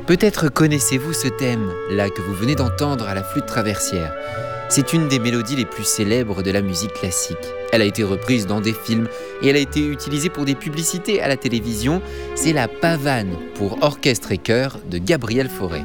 Peut-être connaissez-vous ce thème, là que vous venez d'entendre à la flûte traversière. C'est une des mélodies les plus célèbres de la musique classique. Elle a été reprise dans des films et elle a été utilisée pour des publicités à la télévision. C'est la pavane pour orchestre et chœur de Gabriel Fauré.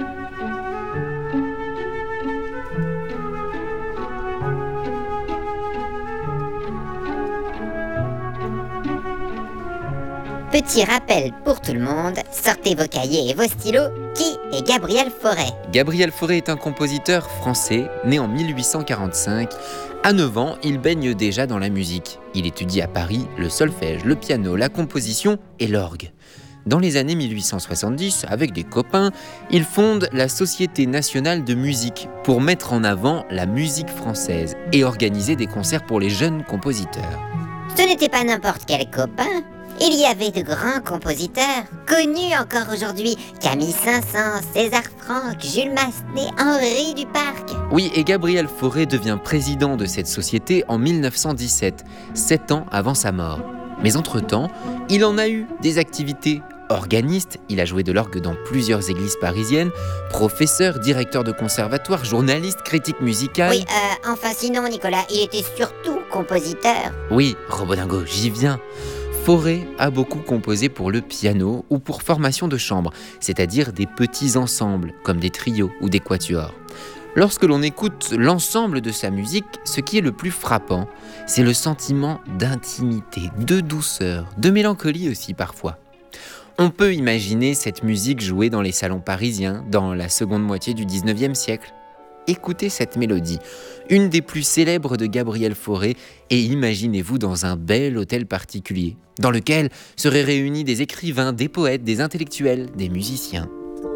Petit rappel pour tout le monde, sortez vos cahiers et vos stylos, qui est Gabriel Fauré? Gabriel Fauré est un compositeur français, né en 1845. À 9 ans, il baigne déjà dans la musique. Il étudie à Paris le solfège, le piano, la composition et l'orgue. Dans les années 1870, avec des copains, il fonde la Société nationale de musique pour mettre en avant la musique française et organiser des concerts pour les jeunes compositeurs. Ce n'était pas n'importe quel copain. Il y avait de grands compositeurs, connus encore aujourd'hui, Camille Saint-Saëns, César Franck, Jules Massenet, Henri Duparc. Oui, et Gabriel Fauré devient président de cette société en 1917, 7 ans avant sa mort. Mais entre-temps, il en a eu des activités. Organiste, il a joué de l'orgue dans plusieurs églises parisiennes, professeur, directeur de conservatoire, journaliste, critique musical. Oui, enfin sinon Nicolas, il était surtout compositeur. Oui, Robodingo, j'y viens. Fauré a beaucoup composé pour le piano ou pour formation de chambre, c'est-à-dire des petits ensembles, comme des trios ou des quatuors. Lorsque l'on écoute l'ensemble de sa musique, ce qui est le plus frappant, c'est le sentiment d'intimité, de douceur, de mélancolie aussi parfois. On peut imaginer cette musique jouée dans les salons parisiens dans la seconde moitié du 19e siècle. Écoutez cette mélodie, une des plus célèbres de Gabriel Fauré, et imaginez-vous dans un bel hôtel particulier, dans lequel seraient réunis des écrivains, des poètes, des intellectuels, des musiciens.